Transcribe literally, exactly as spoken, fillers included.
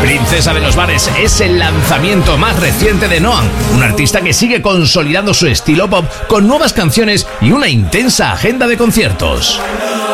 Princesa de los Bares es el lanzamiento más reciente de Noam, un artista que sigue consolidando su estilo pop con nuevas canciones y una intensa agenda de conciertos.